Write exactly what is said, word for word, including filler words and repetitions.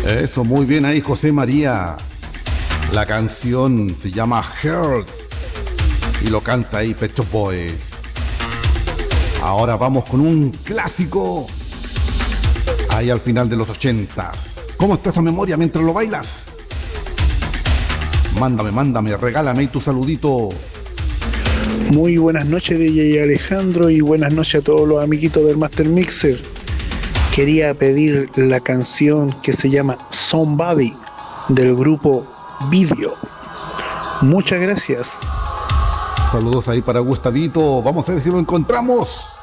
Eso, muy bien ahí, José María. La canción se llama Hearts y lo canta ahí Pet Shop Boys. Ahora vamos con un clásico ahí al final de los ochentas. ¿Cómo está esa memoria mientras lo bailas? Mándame, mándame, regálame ahí tu saludito. Muy buenas noches, D J Alejandro, y buenas noches a todos los amiguitos del Master Mixer. Quería pedir la canción que se llama Somebody del grupo Video. Muchas gracias. Saludos ahí para Gustavito. Vamos a ver si lo encontramos.